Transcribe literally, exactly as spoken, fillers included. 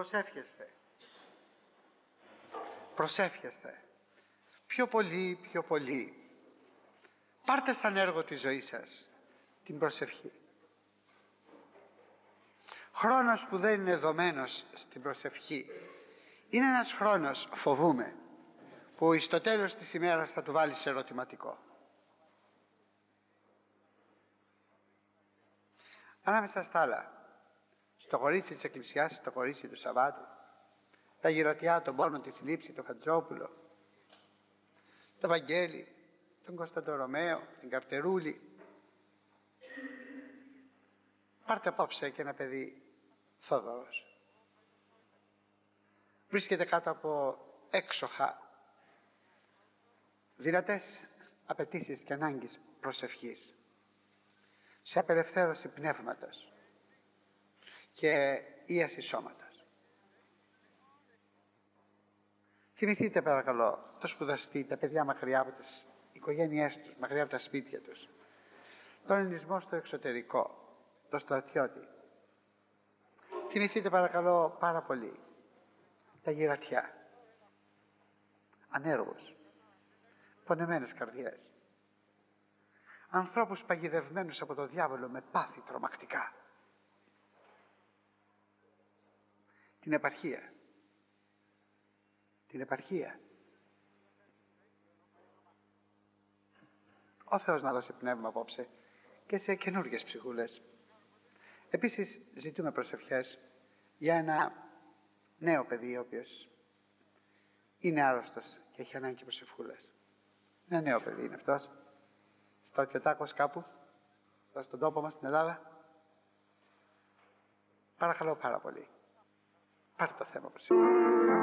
προσεύχεστε. Προσεύχεστε. Πιο πολύ, πιο πολύ. Πάρτε σαν έργο τη ζωή σας την προσευχή. Χρόνος που δεν είναι δομένος στην προσευχή είναι ένας χρόνος, φοβούμαι, που στο τέλος της ημέρας θα του βάλεις ερωτηματικό. Ανάμεσα στα άλλα, στο κορίτσι της Εκκλησιάς, στο κορίτσι του Σαββάτου, τα γυρατιά, τον Πόνο, τη Φιλίψη, τον Χατζόπουλο, το Βαγγέλη, τον Κωνσταντο Ρωμαίο, την Καρτερούλη. Πάρτε απόψε και ένα παιδί, Θόδωρος. Βρίσκεται κάτω από έξοχα δυνατές απαιτήσεις και ανάγκες προσευχής, σε απελευθέρωση πνεύματος και ίαση σώματος. Θυμηθείτε παρακαλώ το σπουδαστή, τα παιδιά μακριά από τις οικογένειές τους, μακριά από τα σπίτια τους, τον ελληνισμό στο εξωτερικό, το στρατιώτη. Θυμηθείτε παρακαλώ πάρα πολύ τα γυρατιά, ανέργους, πονεμένες καρδιές, ανθρώπους παγιδευμένους από το διάβολο με πάθη τρομακτικά, την επαρχία, την επαρχία. Ο Θεός να δώσει πνεύμα απόψε και σε καινούργιες ψυχούλες. Επίσης ζητούμε προσευχές για ένα νέο παιδί ο οποίος είναι άρρωστος και έχει ανάγκη προσευχούλες. Ένα νέο παιδί είναι αυτός, στρατιωτάκος κάπου στον τόπο μας στην Ελλάδα. Παρακαλώ πάρα πολύ, πάρτε το θέμα προσευχή.